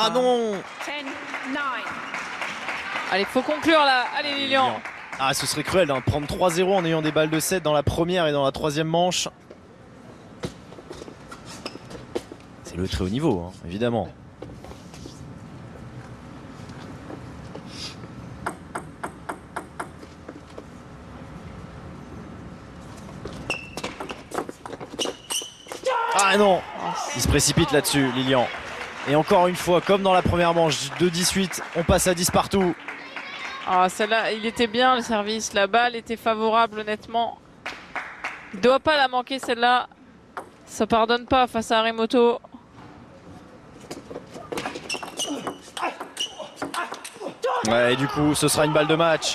Ah non. 10-9. Allez, faut conclure là. Allez, Lilian. Ah, ce serait cruel de prendre 3-0 en ayant des balles de 7 dans la première et dans la troisième manche. C'est le très haut niveau, hein, évidemment. Ah non, il se précipite là-dessus, Lilian. Et encore une fois, comme dans la première manche de 18, on passe à 10 partout. Ah, celle-là, il était bien le service. La balle était favorable, honnêtement. Il doit pas la manquer, celle-là. Ça pardonne pas face à Arimoto. Ouais, et du coup, ce sera une balle de match. 10-11.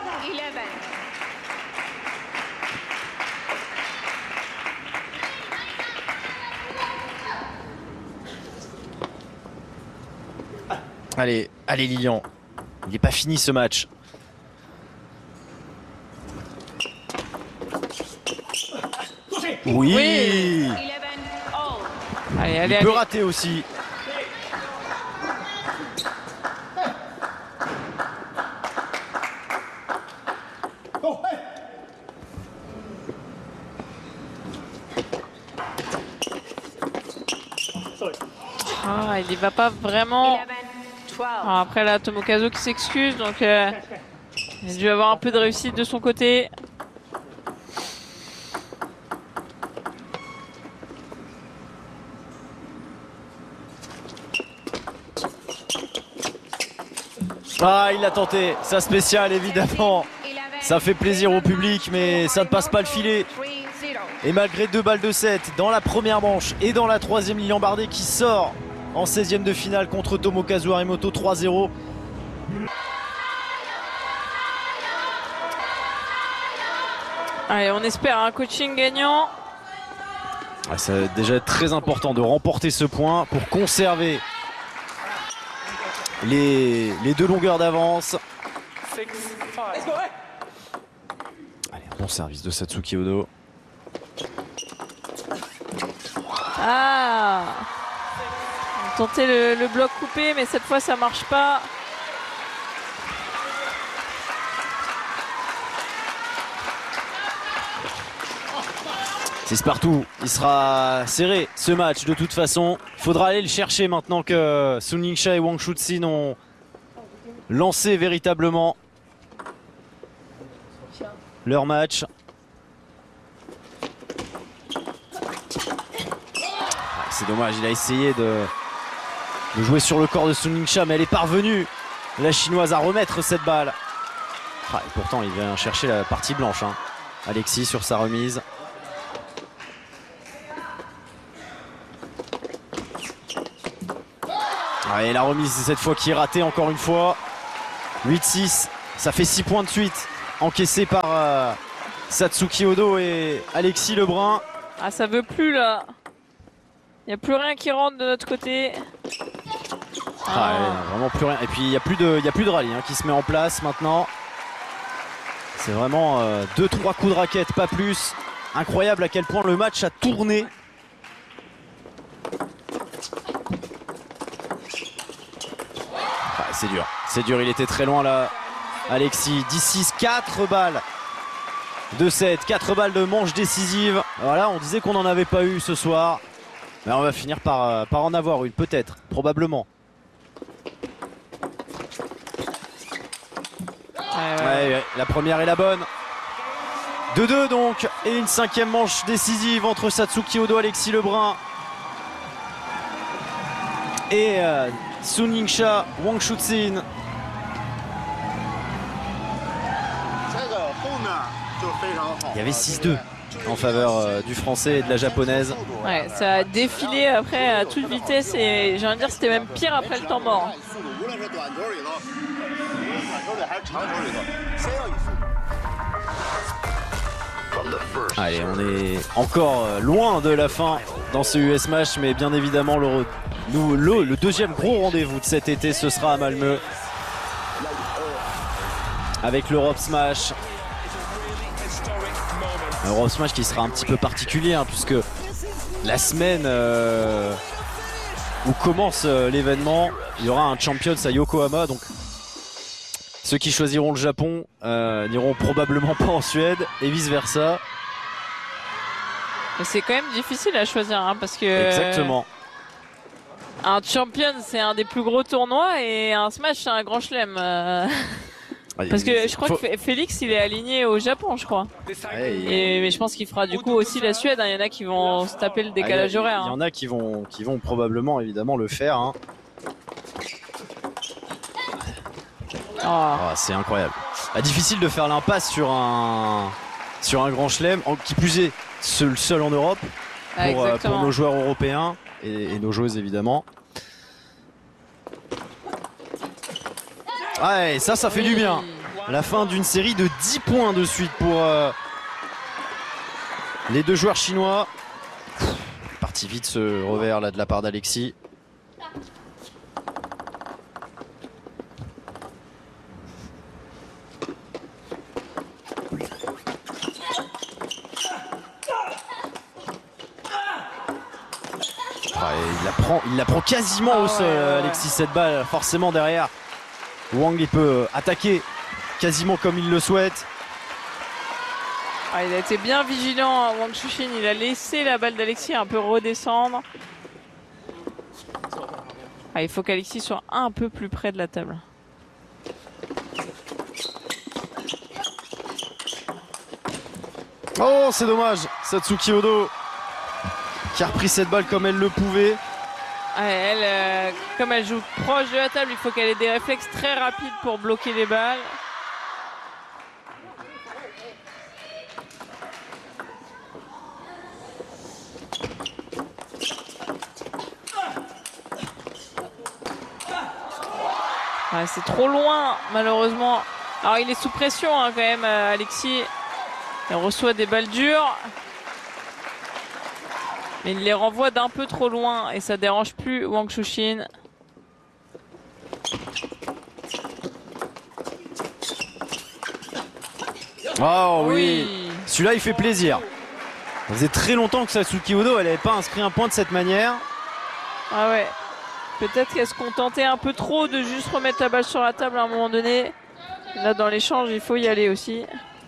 Allez, allez Lilian. Il n'est pas fini ce match. Oui, Oui. 11 all. Allez, il allez, peut allez. rater aussi. Ah, il y va pas vraiment. 11-12. Ah, après là, Tomokazu qui s'excuse, donc il a dû avoir un peu de réussite de son côté. Ah, il a tenté. Sa spéciale, évidemment. Ça fait plaisir au public, mais ça ne passe pas le filet. 3-0. Et malgré 2 balles de 7 dans la première manche et dans la troisième, Lilian Bardet qui sort en 16e de finale contre Tomokazu Arimoto 3-0. Allez, on espère un coaching gagnant. Ah, ça va déjà être très important de remporter ce point pour conserver les 2 longueurs d'avance. Allez, un bon service de Satsuki Odo. Ah, on tentait le bloc coupé, mais cette fois ça marche pas. C'est partout, il sera serré ce match de toute façon. Il faudra aller le chercher maintenant que Sun Yingxia et Wang Shuxin ont lancé véritablement leur match. C'est dommage, il a essayé de jouer sur le corps de Sun Yingxia, mais elle est parvenue, la chinoise, à remettre cette balle. Ah, et pourtant, il vient chercher la partie blanche, hein. Alexis sur sa remise. Ah, et la remise cette fois qui est ratée encore une fois. 8-6, ça fait 6 points de suite encaissés par Satsuki Odo et Alexis Lebrun. Ah, ça veut plus là. Il n'y a plus rien qui rentre de notre côté. Ah, ouais, vraiment plus rien. Et puis il n'y a plus de rallye, hein, qui se met en place maintenant. C'est vraiment 2-3 coups de raquette, pas plus. Incroyable à quel point le match a tourné. Ah, c'est dur, il était très loin là. Alexis, 10-6, 4 balles de 7, 4 balles de manche décisive. Voilà, on disait qu'on n'en avait pas eu ce soir. Mais on va finir par en avoir une, peut-être, probablement. Ouais, la première est la bonne. 2-2 donc, et une 5e manche décisive entre Satsuki Odo, Alexis Lebrun et Sun Yingxia, Wang Shuxin. Il y avait 6-2 en faveur du français et de la japonaise. Ouais, ça a défilé après à toute vitesse et j'ai envie de dire c'était même pire après le temps mort. Allez, on est encore loin de la fin dans ce US Match, mais bien évidemment le deuxième gros rendez-vous de cet été, ce sera à Malmö avec l'Europe Smash. L'Europe Smash qui sera un petit peu particulier, hein, puisque la semaine où commence l'événement. Il y aura un Champions à Yokohama, donc ceux qui choisiront le Japon n'iront probablement pas en Suède et vice versa. C'est quand même difficile à choisir hein, parce que Exactement. Un Champion c'est un des plus gros tournois et un Smash c'est un grand chelem. Parce que je crois que Félix il est aligné au Japon je crois. Ouais, Mais je pense qu'il fera du coup aussi la Suède. Il y en a qui vont se taper le décalage horaire. Il y en a qui vont probablement évidemment le faire. Hein. C'est incroyable. Difficile de faire l'impasse sur un grand chelem, qui plus est seul en Europe pour nos joueurs européens et nos joueuses évidemment. Ouais, ça fait du bien. La fin d'une série de 10 points de suite pour les deux joueurs chinois. Parti vite ce revers là de la part d'Alexis. Il la prend quasiment au sol, Alexis, cette balle. Forcément derrière, Wang il peut attaquer quasiment comme il le souhaite. Il a été bien vigilant, Wang Chuxin. Il a laissé la balle d'Alexis un peu redescendre. Il faut qu'Alexis soit un peu plus près de la table. Oh, c'est dommage. Satsuki Odo qui a repris cette balle comme elle le pouvait. Elle, comme elle joue proche de la table, il faut qu'elle ait des réflexes très rapides pour bloquer les balles. C'est trop loin, malheureusement. Alors, il est sous pression hein, quand même, Alexis. Il reçoit des balles dures. Mais il les renvoie d'un peu trop loin et ça dérange plus Wang Chuxin. Oh oui, celui-là il fait plaisir. Ça faisait très longtemps que Satsuki Odo elle n'avait pas inscrit un point de cette manière. Ah ouais. Peut-être qu'elle se contentait un peu trop de juste remettre la balle sur la table à un moment donné. Là dans l'échange il faut y aller aussi.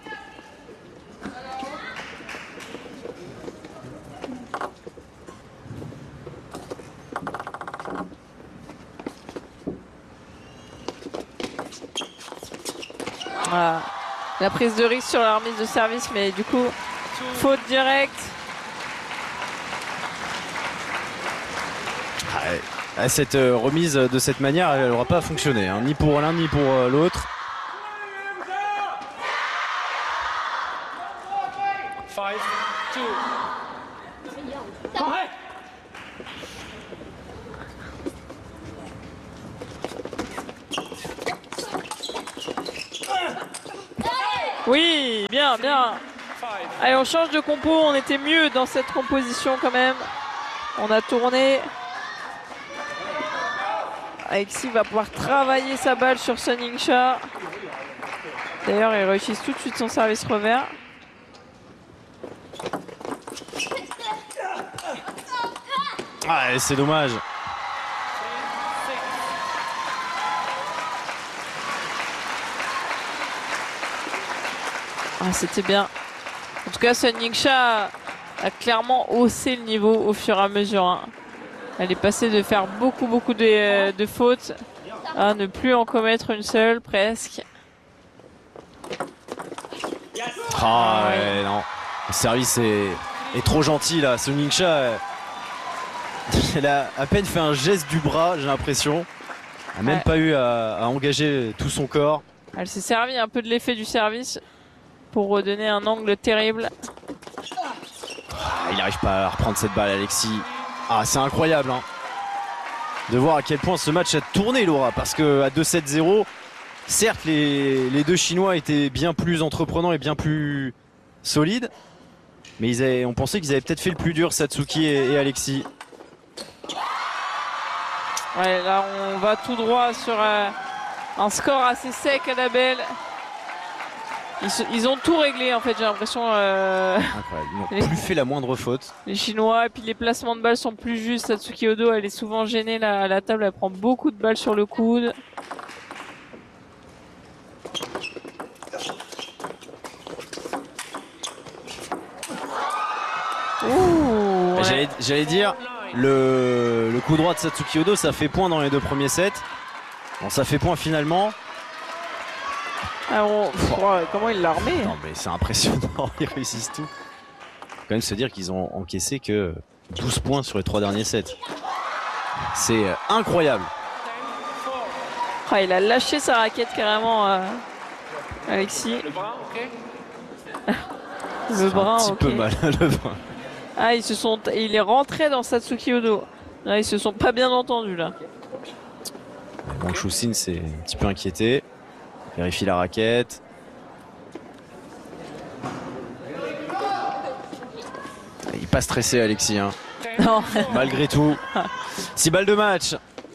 Voilà. La prise de risque sur la remise de service, mais du coup, faute directe. Cette remise de cette manière, elle n'aura pas fonctionné, hein, ni pour l'un ni pour l'autre. Oui, bien, bien. Allez, on change de compo. On était mieux dans cette composition quand même. On a tourné. Alexis va pouvoir travailler sa balle sur Sun Yingxia. D'ailleurs, il réussit tout de suite son service revers. C'est dommage. C'était bien. En tout cas, Sun Yingxia a clairement haussé le niveau au fur et à mesure. Hein. Elle est passée de faire beaucoup de fautes à ne plus en commettre une seule, presque. Non. Le service est trop gentil là. Sun Yingxia, elle a à peine fait un geste du bras, j'ai l'impression. Elle n'a même pas eu à engager tout son corps. Elle s'est servie un peu de l'effet du service pour redonner un angle terrible. Il n'arrive pas à reprendre cette balle, Alexis. C'est incroyable hein, de voir à quel point ce match a tourné, Laura, parce qu'à 2-7-0, certes les deux Chinois étaient bien plus entreprenants et bien plus solides, mais on pensait qu'ils avaient peut-être fait le plus dur, Satsuki et Alexis. Ouais, là on va tout droit sur un score assez sec à la belle. Ils ont tout réglé en fait, j'ai l'impression. Incroyable. Ils n'ont plus fait la moindre faute. Les Chinois, et puis les placements de balles sont plus justes. Satsuki Odo, elle est souvent gênée là, à la table, elle prend beaucoup de balles sur le coude. Ouh, ouais. J'allais dire, le coup droit de Satsuki Odo, ça fait point dans les 2 premiers sets. Bon, ça fait point finalement. Alors, comment il l'a remis? Non mais c'est impressionnant, ils réussissent tout. Faut quand même se dire qu'ils ont encaissé que 12 points sur les 3 derniers sets. C'est incroyable. Ah, il a lâché sa raquette carrément, Alexis. Le bras, ok. Le bras, un petit ok. peu mal, le bras. Ah, il est rentré dans Satsuki Odo. Là, ils se sont pas bien entendus là. Bon, Choussine s'est un petit peu inquiété. Vérifie la raquette. Il n'est pas stressé, Alexis. Hein. Non. Malgré tout. 6 balles de match.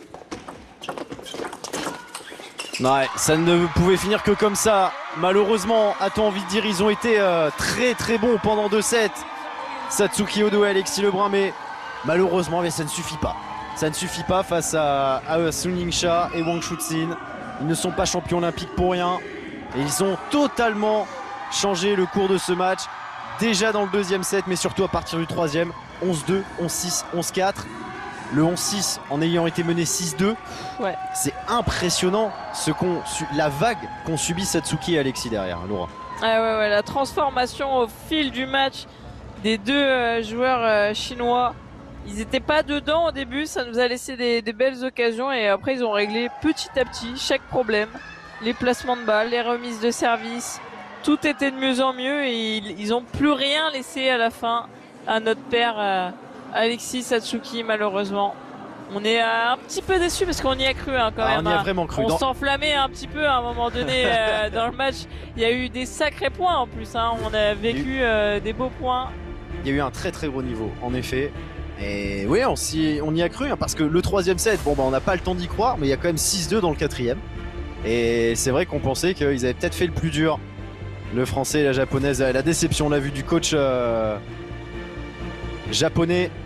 Ouais, ça ne pouvait finir que comme ça. Malheureusement, a-t-on envie de dire, ils ont été très très bons pendant 2 sets. Satsuki Odo et Alexis Lebrun, mais malheureusement, mais ça ne suffit pas. Ça ne suffit pas face à Sun Yingxia et Wang Shuxin. Ils ne sont pas champions olympiques pour rien. Et ils ont totalement changé le cours de ce match. Déjà dans le 2e set, mais surtout à partir du 3e. 11-2, 11-6, 11-4. Le 11-6 en ayant été mené 6-2. Ouais. C'est impressionnant la vague qu'ont subi Satsuki et Alexis derrière, Laura. Ah ouais, la transformation au fil du match des 2 joueurs chinois. Ils n'étaient pas dedans au début, ça nous a laissé des belles occasions et après ils ont réglé petit à petit chaque problème. Les placements de balles, les remises de service, tout était de mieux en mieux et ils n'ont plus rien laissé à la fin à notre père Alexis Satsuki malheureusement. On est un petit peu déçus parce qu'on y a cru quand même. On y a vraiment cru. On s'enflammait un petit peu à un moment donné dans le match. Il y a eu des sacrés points en plus. Hein. On a vécu des beaux points. Il y a eu un très très gros niveau en effet. Et oui, on y a cru hein, parce que le 3e set, bon bah on n'a pas le temps d'y croire, mais il y a quand même 6-2 dans le 4e. Et c'est vrai qu'on pensait qu'ils avaient peut-être fait le plus dur. Le français et la japonaise, la déception, on l'a vu du coach japonais